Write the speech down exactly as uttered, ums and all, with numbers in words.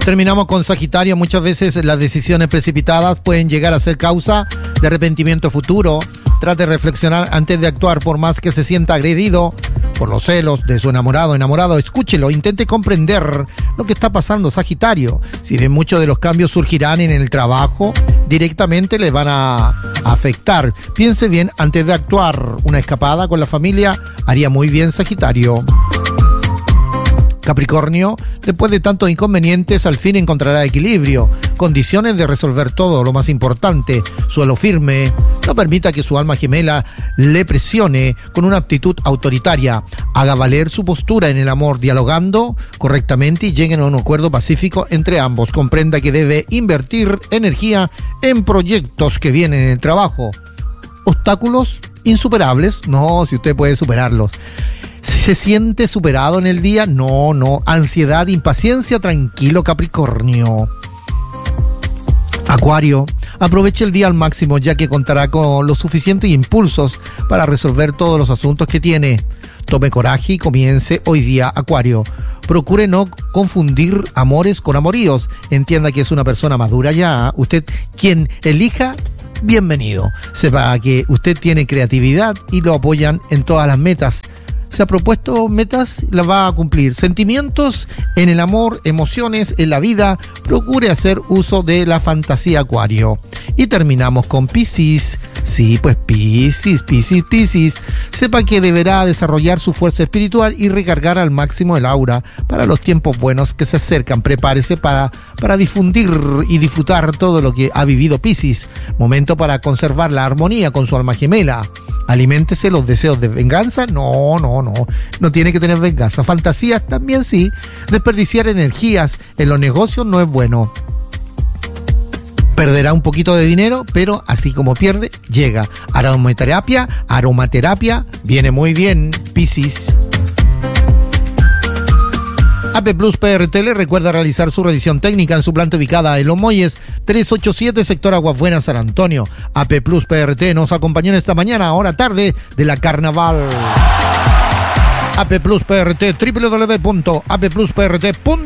Terminamos con Sagitario. Muchas veces las decisiones precipitadas pueden llegar a ser causa de arrepentimiento futuro. Trate de reflexionar antes de actuar, por más que se sienta agredido por los celos de su enamorado o enamorado. Escúchelo, intente comprender lo que está pasando, Sagitario. Si de muchos de los cambios surgirán en el trabajo, directamente le van a afectar. Piense bien antes de actuar. Una escapada con la familia haría muy bien, Sagitario. Capricornio, después de tantos inconvenientes, al fin encontrará equilibrio, condiciones de resolver todo, lo más importante, suelo firme. No permita que su alma gemela le presione con una actitud autoritaria. Haga valer su postura en el amor, dialogando correctamente y lleguen a un acuerdo pacífico entre ambos. Comprenda que debe invertir energía en proyectos que vienen en el trabajo. Obstáculos insuperables, no, si usted puede superarlos. ¿Se siente superado en el día? No, no. Ansiedad, impaciencia, tranquilo, Capricornio. Acuario, aproveche el día al máximo, ya que contará con los suficientes impulsos para resolver todos los asuntos que tiene. Tome coraje y comience hoy día, Acuario. Procure no confundir amores con amoríos. Entienda que es una persona madura ya. Usted, quien elija, bienvenido. Sepa que usted tiene creatividad y lo apoyan en todas las metas. Se ha propuesto metas, las va a cumplir. Sentimientos en el amor, emociones en la vida. Procure hacer uso de la fantasía, Acuario. Y terminamos con Piscis. Sí, pues Piscis, Piscis, Piscis. Sepa que deberá desarrollar su fuerza espiritual y recargar al máximo el aura para los tiempos buenos que se acercan. Prepárese para, para difundir y disfrutar todo lo que ha vivido Piscis. Momento para conservar la armonía con su alma gemela. Aliméntese los deseos de venganza. No, no, no. No tiene que tener venganza. Fantasías también sí. Desperdiciar energías en los negocios no es bueno. Perderá un poquito de dinero, pero así como pierde, llega. Aromaterapia, aromaterapia, viene muy bien, Piscis. A P Plus P R T le recuerda realizar su revisión técnica en su planta ubicada en Los Molles, trescientos ochenta y siete, sector Aguas Buenas, San Antonio. A P Plus P R T nos acompañó en esta mañana, hora tarde de la Carnaval. A P Plus P R T, doble u doble u doble u punto a p plus p r t punto com.